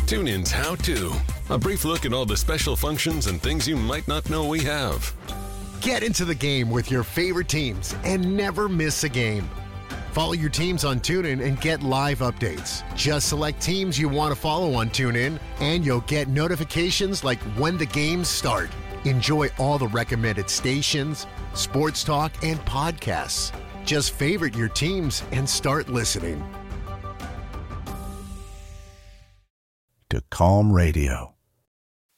TuneIn's How To. A brief look at all the special functions and things you might not know we have. Get into the game with your favorite teams and never miss a game. Follow your teams on TuneIn and get live updates. Just select teams you want to follow on TuneIn, and you'll get notifications like when the games start. Enjoy all the recommended stations, sports talk, and podcasts. Just favorite your teams and start listening. To Calm Radio.